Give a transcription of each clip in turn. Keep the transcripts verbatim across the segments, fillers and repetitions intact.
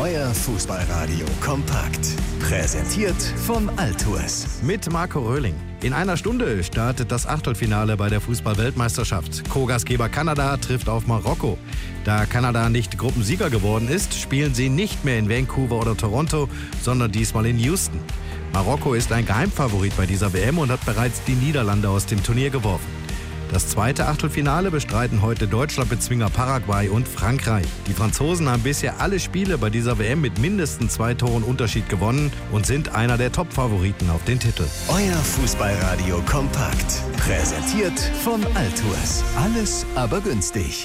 Euer Fußballradio kompakt. Präsentiert von Altours. Mit Marco Röhling. In einer Stunde startet das Achtelfinale bei der Fußball-Weltmeisterschaft. Co-Gastgeber Kanada trifft auf Marokko. Da Kanada nicht Gruppensieger geworden ist, spielen sie nicht mehr in Vancouver oder Toronto, sondern diesmal in Houston. Marokko ist ein Geheimfavorit bei dieser W M und hat bereits die Niederlande aus dem Turnier geworfen. Das zweite Achtelfinale bestreiten heute Deutschland-Bezwinger Paraguay und Frankreich. Die Franzosen haben bisher alle Spiele bei dieser W M mit mindestens zwei Toren Unterschied gewonnen und sind einer der Top-Favoriten auf den Titel. Euer Fußballradio kompakt. Präsentiert von Altours. Alles aber günstig.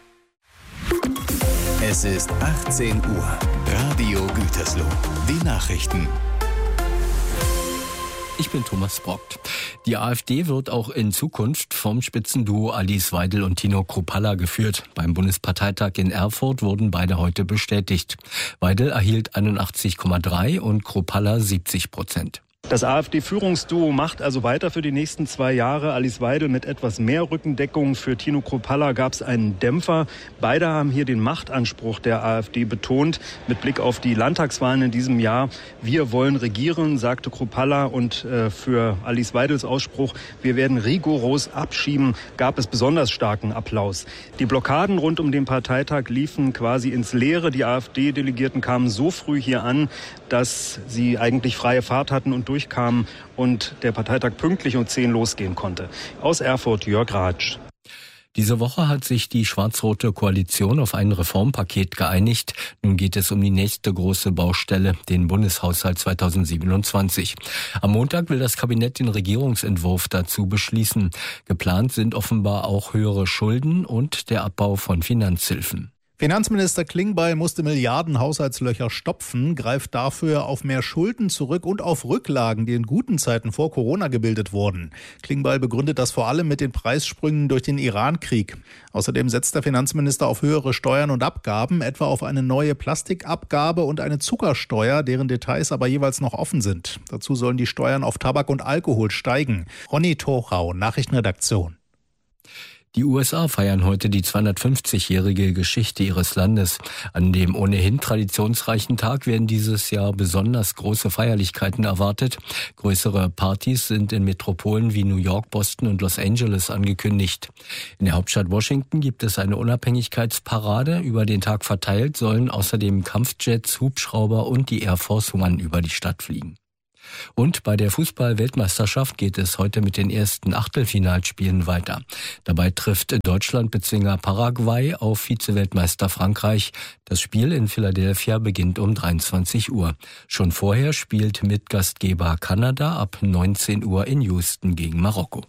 Es ist achtzehn Uhr. Radio Gütersloh. Die Nachrichten. Ich bin Thomas Brockt. Die AfD wird auch in Zukunft vom Spitzenduo Alice Weidel und Tino Kruppalla geführt. Beim Bundesparteitag in Erfurt wurden beide heute bestätigt. Weidel erhielt einundachtzig Komma drei und Kruppalla siebzig Prozent. Das AfD-Führungsduo macht also weiter für die nächsten zwei Jahre. Alice Weidel mit etwas mehr Rückendeckung. Für Tino Kruppalla gab es einen Dämpfer. Beide haben hier den Machtanspruch der AfD betont. Mit Blick auf die Landtagswahlen in diesem Jahr. Wir wollen regieren, sagte Kruppalla. Und äh, für Alice Weidels Ausspruch, wir werden rigoros abschieben, gab es besonders starken Applaus. Die Blockaden rund um den Parteitag liefen quasi ins Leere. Die AfD-Delegierten kamen so früh hier an, dass sie eigentlich freie Fahrt hatten und durchkamen und der Parteitag pünktlich um zehn losgehen konnte. Aus Erfurt, Jörg Ratsch. Diese Woche hat sich die schwarz-rote Koalition auf ein Reformpaket geeinigt. Nun geht es um die nächste große Baustelle, den Bundeshaushalt zweitausendsiebenundzwanzig. Am Montag will das Kabinett den Regierungsentwurf dazu beschließen. Geplant sind offenbar auch höhere Schulden und der Abbau von Finanzhilfen. Finanzminister Klingbeil musste Milliarden Haushaltslöcher stopfen, greift dafür auf mehr Schulden zurück und auf Rücklagen, die in guten Zeiten vor Corona gebildet wurden. Klingbeil begründet das vor allem mit den Preissprüngen durch den Iran-Krieg. Außerdem setzt der Finanzminister auf höhere Steuern und Abgaben, etwa auf eine neue Plastikabgabe und eine Zuckersteuer, deren Details aber jeweils noch offen sind. Dazu sollen die Steuern auf Tabak und Alkohol steigen. Ronny Torau, Nachrichtenredaktion. Die U S A feiern heute die zweihundertfünfzigjährige Geschichte ihres Landes. An dem ohnehin traditionsreichen Tag werden dieses Jahr besonders große Feierlichkeiten erwartet. Größere Partys sind in Metropolen wie New York, Boston und Los Angeles angekündigt. In der Hauptstadt Washington gibt es eine Unabhängigkeitsparade. Über den Tag verteilt sollen außerdem Kampfjets, Hubschrauber und die Air Force One über die Stadt fliegen. Und bei der Fußball-Weltmeisterschaft geht es heute mit den ersten Achtelfinalspielen weiter. Dabei trifft Deutschland-Bezwinger Paraguay auf Vize-Weltmeister Frankreich. Das Spiel in Philadelphia beginnt um dreiundzwanzig Uhr. Schon vorher spielt Mitgastgeber Kanada ab neunzehn Uhr in Houston gegen Marokko.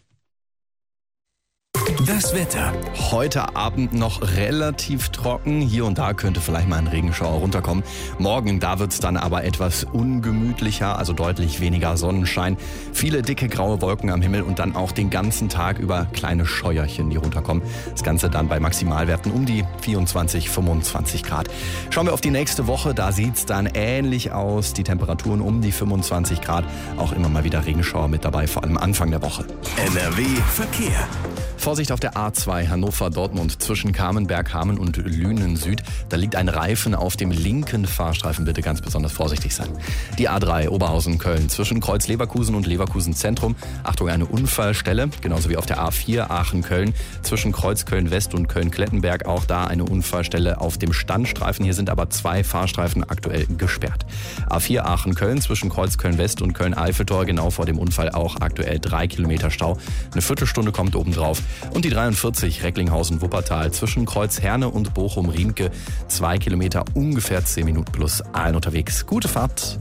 Das Wetter. Heute Abend noch relativ trocken. Hier und da könnte vielleicht mal ein Regenschauer runterkommen. Morgen, da wird es dann aber etwas ungemütlicher, also deutlich weniger Sonnenschein. Viele dicke graue Wolken am Himmel und dann auch den ganzen Tag über kleine Scheuerchen, die runterkommen. Das Ganze dann bei Maximalwerten um die vierundzwanzig, fünfundzwanzig Grad. Schauen wir auf die nächste Woche. Da sieht es dann ähnlich aus. Die Temperaturen um die fünfundzwanzig Grad. Auch immer mal wieder Regenschauer mit dabei, vor allem Anfang der Woche. N R W Verkehr. Vorsicht auf der A zwei Hannover-Dortmund zwischen Kamenberg, Hameln und Lünen Süd. Da liegt ein Reifen auf dem linken Fahrstreifen. Bitte ganz besonders vorsichtig sein. Die A drei Oberhausen-Köln zwischen Kreuz Leverkusen und Leverkusen Zentrum. Achtung, eine Unfallstelle. Genauso wie auf der A vier Aachen-Köln zwischen Kreuz Köln-West und Köln-Klettenberg. Auch da eine Unfallstelle auf dem Standstreifen. Hier sind aber zwei Fahrstreifen aktuell gesperrt. A vier Aachen-Köln zwischen Kreuz Köln-West und Köln-Eiffeltor. Genau vor dem Unfall auch aktuell drei Kilometer Stau. Eine Viertelstunde kommt obendrauf. Und die dreiundvierzig Recklinghausen-Wuppertal zwischen Kreuz Herne und Bochum-Riemke. Zwei Kilometer, ungefähr zehn Minuten plus, allen unterwegs. Gute Fahrt.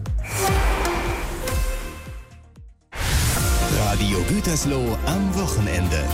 Radio Gütersloh am Wochenende.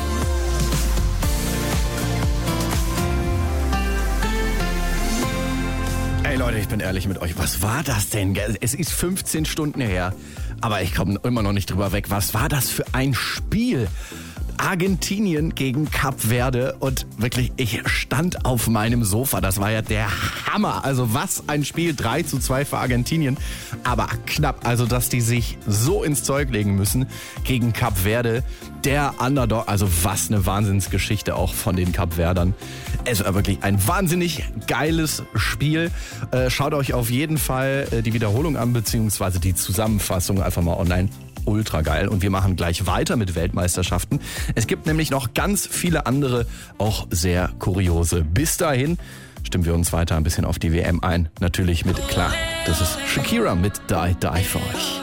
Ey Leute, ich bin ehrlich mit euch. Was war das denn? Es ist fünfzehn Stunden her, aber ich komme immer noch nicht drüber weg. Was war das für ein Spiel? Argentinien gegen Kap Verde und wirklich, ich stand auf meinem Sofa. Das war ja der Hammer. Also was ein Spiel, drei zu zwei für Argentinien. Aber knapp, also dass die sich so ins Zeug legen müssen gegen Kap Verde. Der Underdog, also was eine Wahnsinnsgeschichte auch von den Kapverdern. Es war wirklich ein wahnsinnig geiles Spiel. Äh, schaut euch auf jeden Fall äh, die Wiederholung an, beziehungsweise die Zusammenfassung einfach mal online. Ultra geil. Und wir machen gleich weiter mit Weltmeisterschaften. Es gibt nämlich noch ganz viele andere, auch sehr kuriose. Bis dahin stimmen wir uns weiter ein bisschen auf die W M ein. Natürlich mit, klar, das ist Shakira mit Die Die für euch.